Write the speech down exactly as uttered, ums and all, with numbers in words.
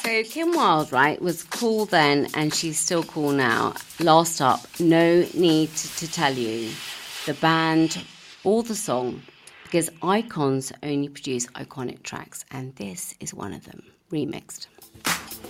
So Kim Wilde, right, was cool then and she's still cool now. Last up, no need to tell you the band or the song, because icons only produce iconic tracks, and this is one of them, remixed.